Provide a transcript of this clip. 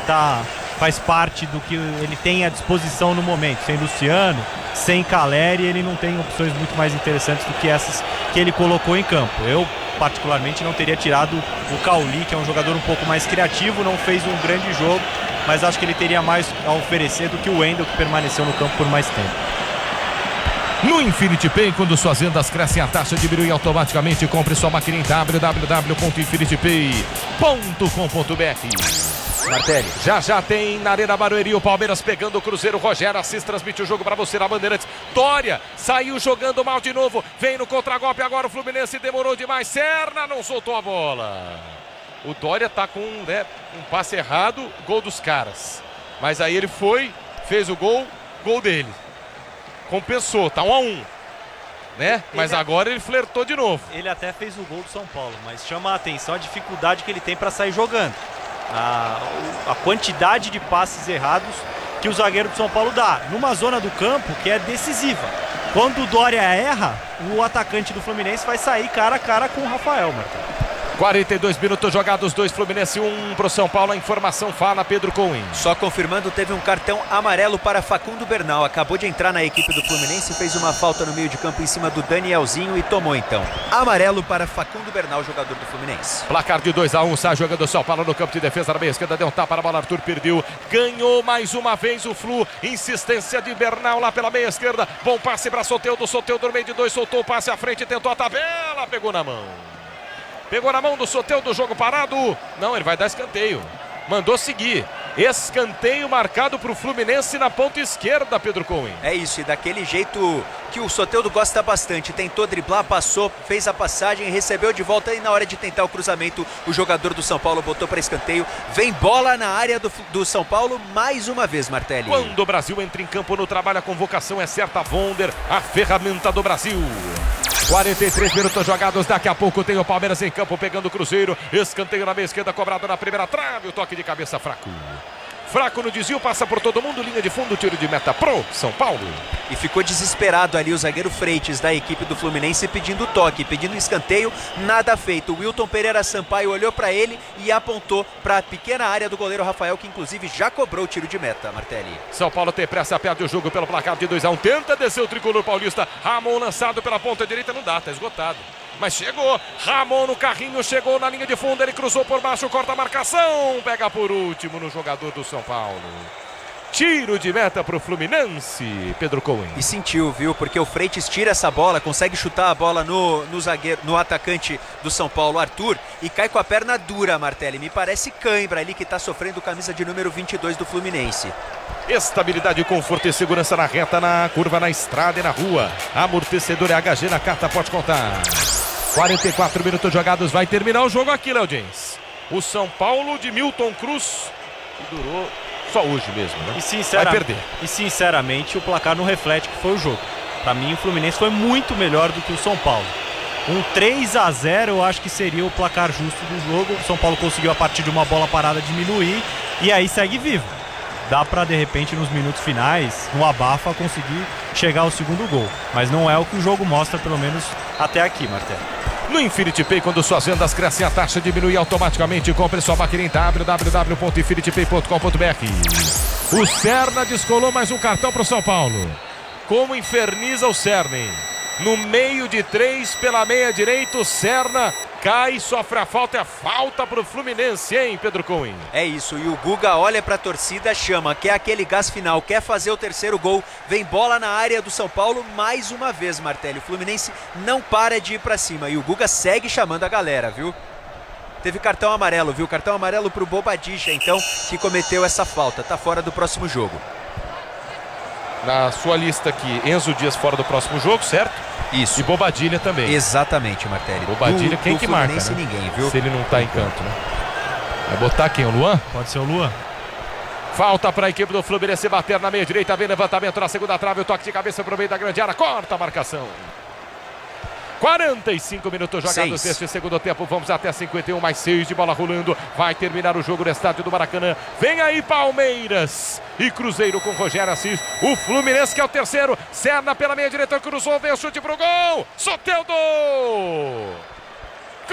faz parte do que ele tem à disposição no momento. Sem Luciano, sem Calleri, ele não tem opções muito mais interessantes do que essas que ele colocou em campo. Eu, particularmente, não teria tirado o Cauli, que é um jogador um pouco mais criativo, não fez um grande jogo, mas acho que ele teria mais a oferecer do que o Wendel, que permaneceu no campo por mais tempo. No Infinity Pay, quando suas vendas crescem, a taxa diminui automaticamente. Compre sua maquininha em www.infinitypay.com.br. Martelli. Já tem na Arena Barueri o Palmeiras pegando o Cruzeiro. Rogério Assis transmite o jogo para você na Bandeirantes. Dória saiu jogando mal de novo. Vem no contragolpe agora o Fluminense. Demorou demais. Serna não soltou a bola. O Dória tá com um passe errado. Gol dos caras. Mas aí ele foi, fez o gol dele. Compensou, tá 1-1. Né? Mas agora ele flertou de novo. Ele até fez o gol do São Paulo, mas chama a atenção a dificuldade que ele tem para sair jogando. A quantidade de passes errados que o zagueiro do São Paulo dá numa zona do campo que é decisiva. Quando o Dória erra, o atacante do Fluminense vai sair cara a cara com o Rafael, Marcelo. 42 minutos jogados, 2 Fluminense, 1 pro São Paulo. A informação fala Pedro Cohen. Só confirmando, teve um cartão amarelo para Facundo Bernal. Acabou de entrar na equipe do Fluminense, fez uma falta no meio de campo em cima do Danielzinho e tomou então. Amarelo para Facundo Bernal, jogador do Fluminense. Placar de 2-1, sai jogando o São Paulo no campo de defesa na meia esquerda, deu um tapa na bola, Arthur perdeu. Ganhou mais uma vez o Flu, insistência de Bernal lá pela meia esquerda. Bom passe para Soteldo no meio de 2, soltou o passe à frente, tentou a tabela, pegou na mão. Pegou na mão do Soteldo, jogo parado. Não, ele vai dar escanteio. Mandou seguir. Escanteio marcado para o Fluminense na ponta esquerda, Pedro Cohen. É isso, e daquele jeito que o Soteldo gosta bastante. Tentou driblar, passou, fez a passagem, recebeu de volta e na hora de tentar o cruzamento, o jogador do São Paulo botou para escanteio. Vem bola na área do São Paulo mais uma vez, Martelli. Quando o Brasil entra em campo no trabalho, a convocação é certa. Wonder, a ferramenta do Brasil. 43 minutos jogados, daqui a pouco tem o Palmeiras em campo pegando o Cruzeiro. Escanteio na meia esquerda, cobrado na primeira trave, o toque de cabeça fraco. Fraco no desvio, passa por todo mundo, linha de fundo, tiro de meta pro São Paulo. E ficou desesperado ali o zagueiro Freitas da equipe do Fluminense pedindo toque, pedindo escanteio, nada feito. O Wilton Pereira Sampaio olhou para ele e apontou para a pequena área do goleiro Rafael, que inclusive já cobrou o tiro de meta, Martelli. São Paulo tem pressa, perde o jogo pelo placar de 2-1, tenta descer o tricolor paulista. Ramon lançado pela ponta direita, não dá, tá esgotado. Mas chegou, Ramon no carrinho, chegou na linha de fundo, ele cruzou por baixo, corta a marcação, pega por último no jogador do São Paulo. Tiro de meta pro Fluminense, Pedro Cohen. E sentiu, viu? Porque o Freitas tira essa bola, consegue chutar a bola no zagueiro, no atacante do São Paulo, Arthur, e cai com a perna dura, Martelli. Me parece cãibra ali que tá sofrendo camisa de número 22 do Fluminense. Estabilidade, conforto e segurança na reta, na curva, na estrada e na rua. Amortecedor é HG na carta, pode contar. 44 minutos jogados, vai terminar o jogo aqui, Léo James. O São Paulo de Milton Cruz, que durou só hoje mesmo, né? Vai perder. E sinceramente, o placar não reflete que foi o jogo. Para mim, o Fluminense foi muito melhor do que o São Paulo. Um 3-0 eu acho que seria o placar justo do jogo. O São Paulo conseguiu, a partir de uma bola parada, diminuir e aí segue vivo. Dá para, de repente, nos minutos finais, no abafa, conseguir chegar ao segundo gol. Mas não é o que o jogo mostra, pelo menos até aqui, Martelo. No Infinity Pay, quando suas vendas crescem, a taxa diminui automaticamente. Compre sua maquininha em www.infinitypay.com.br. O Serna descolou mais um cartão para o São Paulo. Como inferniza o Serna, hein? No meio de 3, pela meia direita, o Serna cai, sofre a falta, é falta pro Fluminense, hein, Pedro Cohen? É isso, e o Guga olha pra torcida, chama, quer aquele gás final, quer fazer o terceiro gol, vem bola na área do São Paulo mais uma vez, Martelli. O Fluminense não para de ir pra cima e o Guga segue chamando a galera, viu? Teve cartão amarelo, viu? Cartão amarelo pro Bobadilla, então, que cometeu essa falta, tá fora do próximo jogo. Na sua lista aqui, Enzo Dias fora do próximo jogo, certo? Isso. E Bobadilla também. Exatamente, Martelli. Bobadilla, quem que marca, né? Ninguém, viu? Se ele não tá em canto, né? Vai botar quem? O Luan? Pode ser o Luan. Falta para a equipe do Fluminense bater na meia direita, vem levantamento na segunda trave, o toque de cabeça pro meio da grande área, corta a marcação. 45 minutos jogados deste segundo tempo, vamos até 51, mais 6 de bola rolando, vai terminar o jogo no estádio do Maracanã. Vem aí Palmeiras e Cruzeiro com Rogério Assis, o Fluminense que é o terceiro, Serna pela meia direita, cruzou, veio o chute pro gol, Soteldo!